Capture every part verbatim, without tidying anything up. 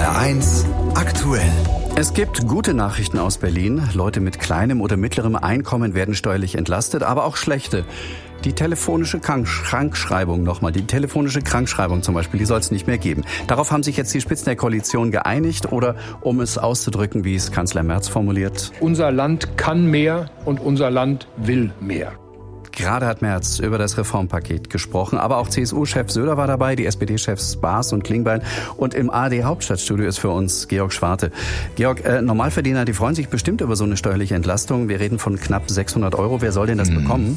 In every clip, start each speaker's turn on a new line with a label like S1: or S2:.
S1: R eins aktuell.
S2: Es gibt gute Nachrichten aus Berlin. Leute mit kleinem oder mittlerem Einkommen werden steuerlich entlastet, aber auch schlechte. Die telefonische Krankschreibung nochmal, die telefonische Krankschreibung zum Beispiel, die soll es nicht mehr geben. Darauf haben sich jetzt die Spitzen der Koalition geeinigt oder, um es auszudrücken, wie es Kanzler Merz formuliert:
S3: Unser Land kann mehr und unser Land will mehr.
S2: Gerade hat Merz über das Reformpaket gesprochen, aber auch C S U-Chef Söder war dabei, die S P D-Chefs Baas und Klingbeil und im A R D-Hauptstadtstudio ist für uns Georg Schwarte. Georg, äh, Normalverdiener, die freuen sich bestimmt über so eine steuerliche Entlastung. Wir reden von knapp sechshundert Euro. Wer soll denn das hm. bekommen?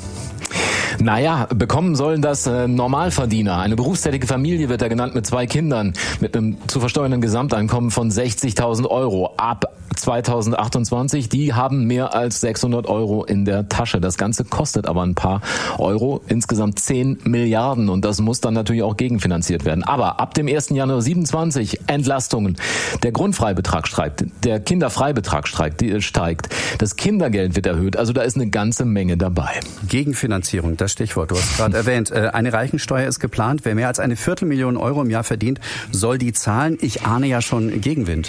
S4: Naja, bekommen sollen das äh, Normalverdiener. Eine berufstätige Familie wird da genannt mit zwei Kindern, mit einem zu versteuernden Gesamteinkommen von sechzigtausend Euro ab zweitausendachtundzwanzig. Die haben mehr als sechshundert Euro in der Tasche. Das Ganze kostet aber ein paar Euro, insgesamt zehn Milliarden. Und das muss dann natürlich auch gegenfinanziert werden. Aber ab dem ersten Januar siebenundzwanzig Entlastungen. Der Grundfreibetrag steigt, der Kinderfreibetrag steigt, steigt. Das Kindergeld wird erhöht. Also da ist eine ganze Menge dabei.
S2: Gegenfinanzierung, das Stichwort, du hast gerade erwähnt. Eine Reichensteuer ist geplant. Wer mehr als eine Viertelmillion Euro im Jahr verdient, soll die zahlen. Ich ahne ja schon Gegenwind.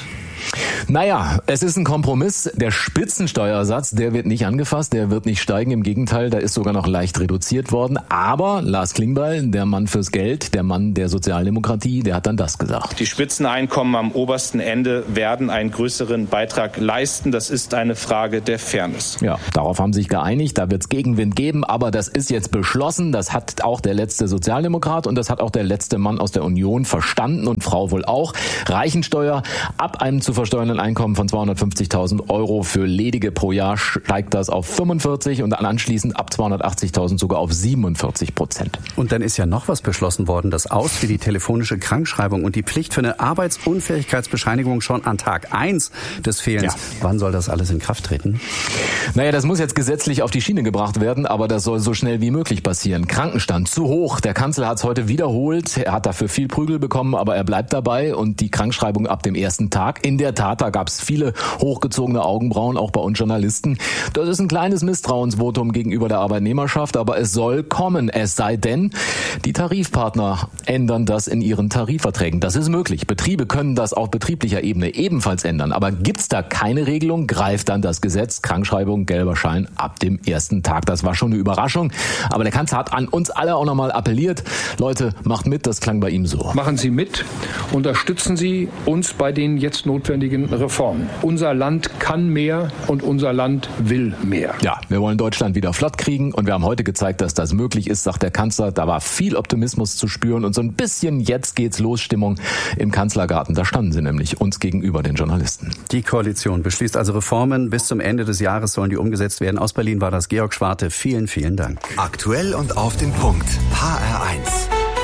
S4: Naja, es ist ein Kompromiss. Der Spitzensteuersatz, der wird nicht angefasst, der wird nicht steigen. Im Gegenteil, da ist sogar noch leicht reduziert worden. Aber Lars Klingbeil, der Mann fürs Geld, der Mann der Sozialdemokratie, der hat dann das gesagt.
S5: Die Spitzeneinkommen am obersten Ende werden einen größeren Beitrag leisten. Das ist eine Frage der Fairness.
S4: Ja, darauf haben sie sich geeinigt. Da wird es Gegenwind geben, aber das ist jetzt beschlossen. Das hat auch der letzte Sozialdemokrat und das hat auch der letzte Mann aus der Union verstanden und Frau wohl auch. Reichensteuer ab einem zu versteuernden Einkommen von zweihundertfünfzigtausend Euro für Ledige pro Jahr steigt das auf fünfundvierzig und dann anschließend ab zweihundertachtzigtausend sogar auf siebenundvierzig Prozent.
S2: Und dann ist ja noch was beschlossen worden, das Aus für die telefonische Krankschreibung und die Pflicht für eine Arbeitsunfähigkeitsbescheinigung schon an Tag eins des Fehlens. Ja. Wann soll das alles in Kraft treten?
S4: Naja, das muss jetzt gesetzlich auf die Schiene gebracht werden, aber das soll so schnell wie möglich passieren. Krankenstand zu hoch. Der Kanzler hat es heute wiederholt. Er hat dafür viel Prügel bekommen, aber er bleibt dabei und die Krankschreibung ab dem ersten Tag. In der Tat, da gab es viele hochgezogene Augenbrauen, auch bei uns Journalisten. Das ist ein kleines Misstrauensvotum gegenüber der Arbeitnehmerschaft, aber es soll kommen. Es sei denn, die Tarifpartner ändern das in ihren Tarifverträgen. Das ist möglich. Betriebe können das auf betrieblicher Ebene ebenfalls ändern. Aber gibt's da keine Regelung, greift dann das Gesetz. Krankschreibung, gelber Schein ab dem ersten Tag. Das war schon eine Überraschung. Aber der Kanzler hat an uns alle auch nochmal appelliert. Leute, macht mit, das klang bei ihm so.
S3: Machen Sie mit, unterstützen Sie uns bei den jetzt notwendigen Reformen. Unser Land kann mehr und unser Land will mehr.
S4: Ja, wir wollen Deutschland wieder flott kriegen und wir haben heute gezeigt, dass das möglich ist, sagt der Kanzler. Da war viel Optimismus zu spüren und so ein bisschen jetzt geht's los Stimmung im Kanzlergarten. Da standen sie nämlich uns gegenüber, den Journalisten.
S2: Die Koalition beschließt also Reformen. Bis zum Ende des Jahres sollen die umgesetzt werden. Aus Berlin war das Georg Schwarte. Vielen, vielen Dank.
S1: Aktuell und auf den Punkt. H R eins.